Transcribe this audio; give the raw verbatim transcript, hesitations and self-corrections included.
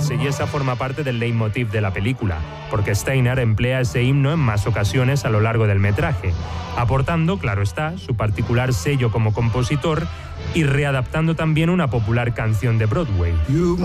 olvidarse, y esa forma parte del leitmotiv de la película, porque Steiner emplea ese himno en más ocasiones a lo largo del metraje, aportando, claro está, su particular sello como compositor y readaptando también una popular canción de Broadway.